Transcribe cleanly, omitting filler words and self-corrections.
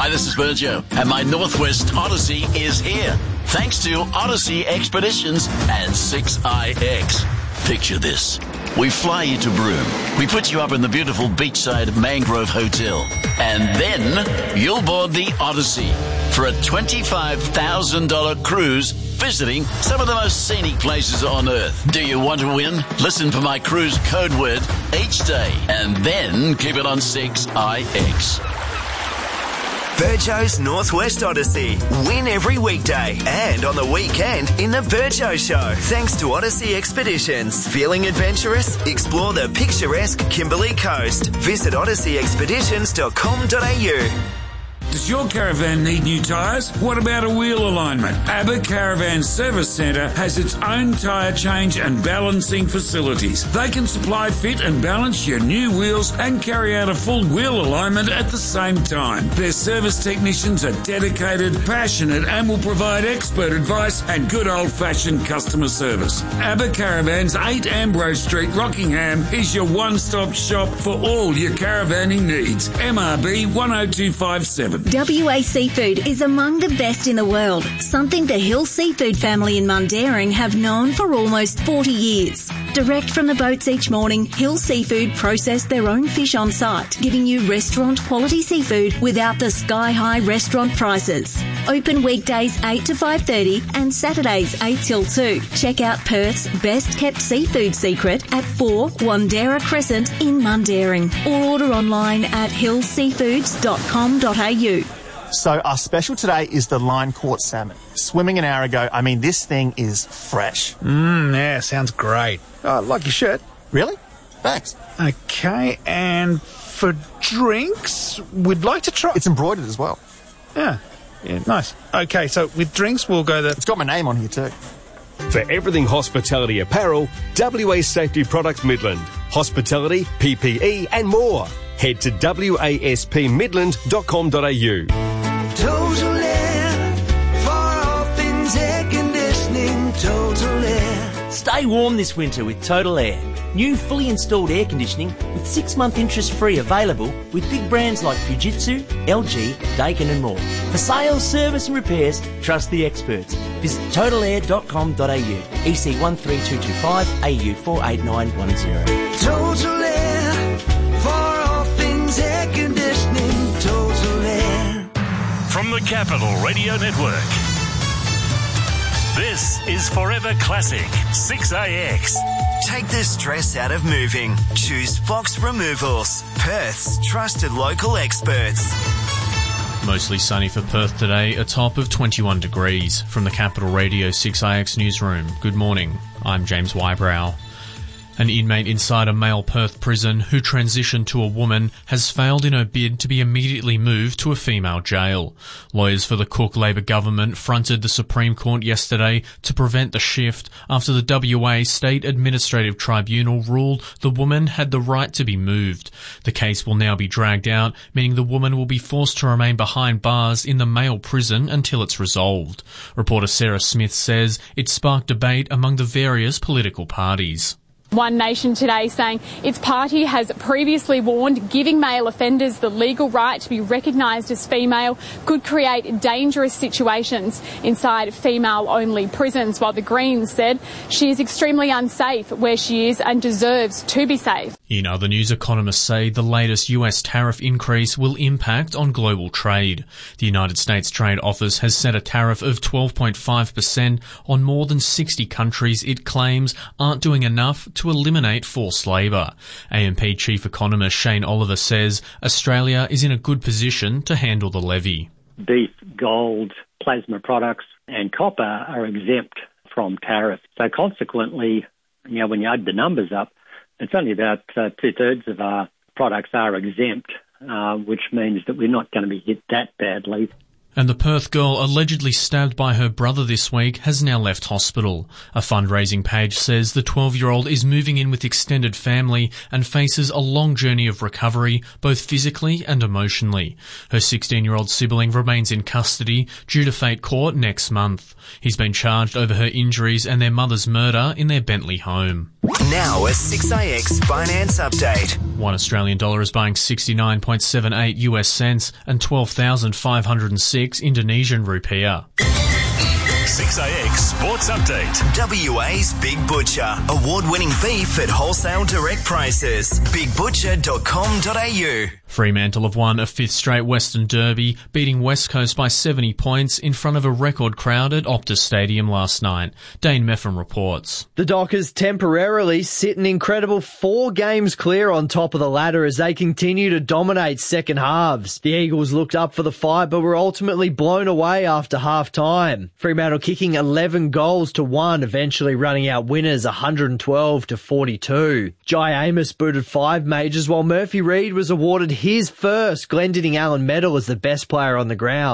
Hi, this is Virgil, and my Northwest Odyssey is here. Thanks to Odyssey Expeditions and 6IX. Picture this. We fly you to Broome. We put you up in the beautiful beachside Mangrove Hotel. And then you'll board the Odyssey for a $25,000 cruise visiting some of the most scenic places on Earth. Do you want to win? Listen for my cruise code word each day and then keep it on 6IX. Virgo's Northwest Odyssey. Win every weekday and on the weekend in the Virgo Show. Thanks to Odyssey Expeditions. Feeling adventurous? Explore the picturesque Kimberley Coast. Visit odysseyexpeditions.com.au. Does your caravan need new tyres? What about a wheel alignment? ABBA Caravan Service Centre has its own tyre change and balancing facilities. They can supply, fit and balance your new wheels and carry out a full wheel alignment at the same time. Their service technicians are dedicated, passionate and will provide expert advice and good old-fashioned customer service. ABBA Caravans, 8 Ambrose Street, Rockingham is your one-stop shop for all your caravanning needs. MRB 10257. WA Seafood is among the best in the world, something the Hill Seafood family in Mundaring have known for almost 40 years. Direct from the boats each morning, Hill Seafood process their own fish on site, giving you restaurant-quality seafood without the sky-high restaurant prices. Open weekdays 8 to 5:30 and Saturdays 8 till 2. Check out Perth's best-kept seafood secret at 4 Wandera Crescent in Mundaring or order online at hillseafoods.com.au. So our special today is the line-caught salmon. Swimming an hour ago, I mean, this thing is fresh. Yeah, sounds great. Oh, I like your shirt. Really? Thanks. Okay, and for drinks, we'd like to try... It's embroidered as well. Yeah, nice. Okay, so with drinks, we'll go the... It's got my name on here too. For everything hospitality apparel, WA Safety Products Midland. Hospitality, PPE and more. Head to waspmidland.com.au. Total Air, for all things air conditioning, Total Air. Stay warm this winter with Total Air. New fully installed air conditioning with 6-month interest-free available with big brands like Fujitsu, LG, Daikin and more. For sales, service and repairs, trust the experts. Visit totalair.com.au, EC 13225, AU 48910. Total Air, for all things air conditioning, Total Air. From the Capital Radio Network, this is Forever Classic 6AX. Take the stress out of moving. Choose Fox Removals, Perth's trusted local experts. Mostly sunny for Perth today, a top of 21 degrees. From the Capital Radio 6IX newsroom, good morning. I'm James Wybrow. An inmate inside a male Perth prison who transitioned to a woman has failed in her bid to be immediately moved to a female jail. Lawyers for the Cook Labor government fronted the Supreme Court yesterday to prevent the shift after the WA State Administrative Tribunal ruled the woman had the right to be moved. The case will now be dragged out, meaning the woman will be forced to remain behind bars in the male prison until it's resolved. Reporter Sarah Smith says it sparked debate among the various political parties. One Nation today saying its party has previously warned giving male offenders the legal right to be recognised as female could create dangerous situations inside female-only prisons, while the Greens said she is extremely unsafe where she is and deserves to be safe. In other news, economists say the latest US tariff increase will impact on global trade. The United States Trade Office has set a tariff of 12.5% on more than 60 countries it claims aren't doing enough to eliminate forced labour. AMP Chief Economist Shane Oliver says Australia is in a good position to handle the levy. Beef, gold, plasma products and copper are exempt from tariff. So consequently, when you add the numbers up, it's only about two-thirds of our products are exempt, which means that we're not going to be hit that badly. And the Perth girl allegedly stabbed by her brother this week has now left hospital. A fundraising page says the 12-year-old is moving in with extended family and faces a long journey of recovery, both physically and emotionally. Her 16-year-old sibling remains in custody, due to fate court next month. He's been charged over her injuries and their mother's murder in their Bentley home. Now a 6AX finance update. One Australian dollar is buying 69.78 US cents and 12,506 Indonesian rupiah. 6AX Sports Update. WA's Big Butcher. Award-winning beef at wholesale direct prices. BigButcher.com.au. Fremantle have won a fifth straight Western Derby, beating West Coast by 70 points in front of a record crowd at Optus Stadium last night. Dane Meffam reports. The Dockers temporarily sit an incredible 4 games clear on top of the ladder as they continue to dominate second halves. The Eagles looked up for the fight but were ultimately blown away after half-time. Fremantle kicking 11 goals to 1, eventually running out winners 112-42. Jai Amos booted 5 majors while Murphy Reid was awarded his first Glendinning Allen medal as the best player on the ground.